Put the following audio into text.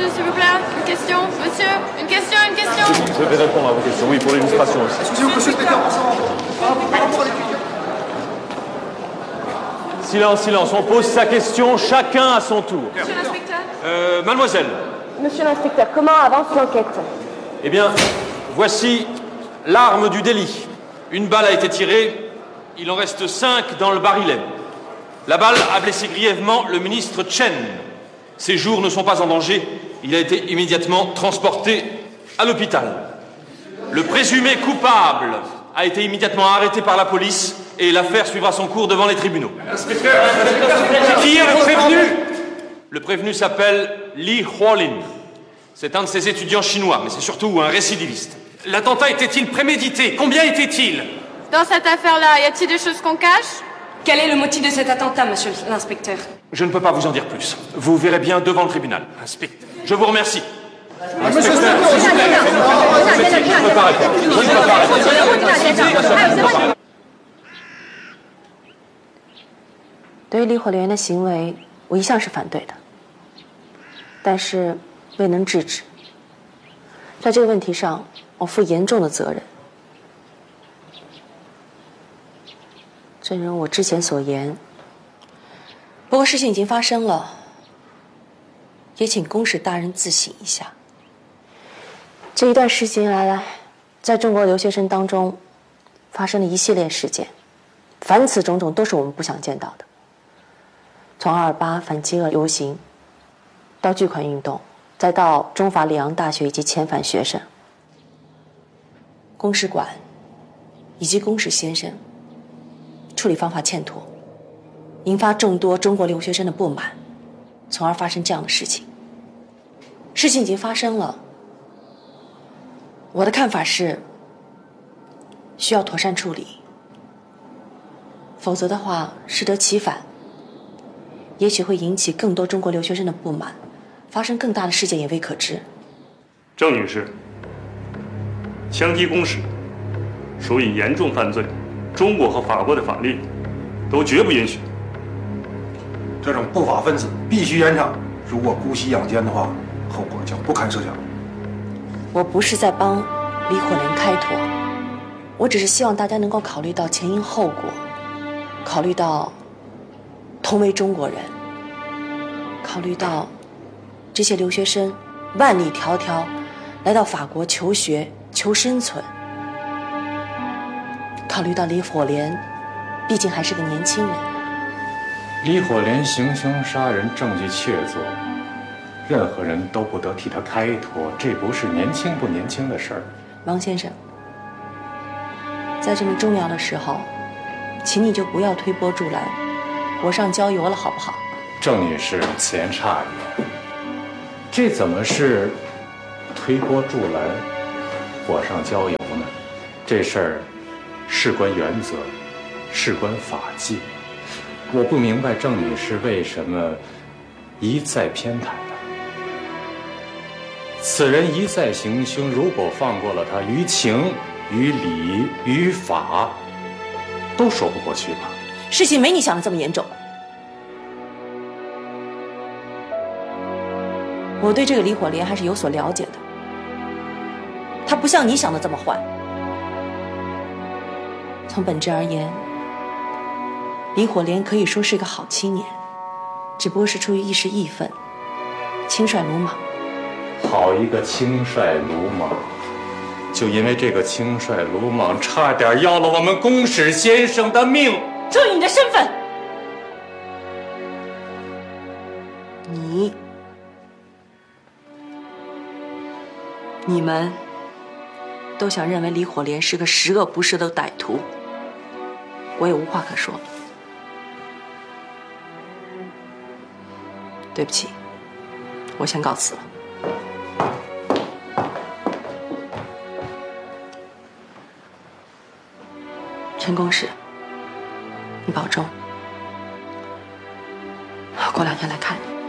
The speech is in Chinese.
Monsieur, s'il vous plaît, une question. Monsieur, une question, une question. Je vais répondre à vos questions. Oui, pour l'illustration aussi. Excusez-moi, monsieur le inspecteur, par rapport à l'étudiant. Silence, silence. On pose sa question, chacun à son tour. Monsieur l'inspecteur. Mademoiselle. Monsieur l'inspecteur, comment avance l'enquête? Eh bien, voici l'arme du délit. Une balle a été tirée, il en reste 5 dans le barillet. La balle a blessé grièvement le ministre Chen. Ses jours ne sont pas en danger, il a été immédiatement transporté à l'hôpital. Le présumé coupable a été immédiatement arrêté par la police et l'affaire suivra son cours devant les tribunaux. Inspecteur, Qui est le prévenu? Le prévenu s'appelle Li Huolin. C'est un de ces étudiants chinois, mais c'est surtout un récidiviste. L'attentat était-il prémédité? Combien était-il? Dans cette affaire-là, y a-t-il des choses qu'on cache? Quel est le motif de cet attentat, monsieur l'inspecteur? Je ne peux pas vous en dire plus. Vous verrez bien devant le tribunal. Inspecteur. Je vous remercie. monsieur le inspecteur, Je ne peux pas répondre. Je ne peux pas répondre. 对于李火莲的行为，我一向是反对的，但是未能制止。在这个问题上，我负严重的责任。正如我之前所言，不过事情已经发生了，也请公使大人自省一下。这一段时间来，在中国留学生当中发生了一系列事件，凡此种种都是我们不想见到的。从228反饥饿游行，到巨款运动，再到中法里昂大学以及遣返学生，公使馆以及公使先生处理方法欠妥，引发众多中国留学生的不满，从而发生这样的事情。事情已经发生了，我的看法是需要妥善处理，否则的话适得其反，也许会引起更多中国留学生的不满，发生更大的事件也未可知。 郑女士，枪击公使属于严重犯罪，中国和法国的法律都绝不允许。 这种不法分子必须严惩，如果姑息养奸的话，后果将不堪设想。 我不是在帮李火莲开脱，我只是希望大家能够考虑到前因后果，考虑到同为中国人，考虑到这些留学生万里迢迢来到法国求学求生存，考虑到李火莲毕竟还是个年轻人。 李火莲行凶杀人，证据确凿，任何人都不得替他开脱，这不是年轻不年轻的事儿。 王先生，在这么重要的时候，请你就不要推波助澜，火上浇油了，好不好？ 郑女士，此言差矣，这怎么是推波助澜、火上浇油呢？这事儿事关原则，事关法纪。我不明白郑女士为什么一再偏袒他。此人一再行凶，如果放过了他，于情、于理、于法，都说不过去吧？ 事情没你想的这么严重。我对这个李火莲还是有所了解的，他不像你想的这么坏。从本质而言，李火莲可以说是个好青年，只不过是出于一时义愤，轻率鲁莽。 好一个轻率鲁莽！就因为这个轻率鲁莽，差点要了我们公使先生的命。 注意你的身份！你们都想认为李火莲是个十恶不赦的歹徒，我也无话可说。对不起，我先告辞了。陈公使，你保重，过2天来看你。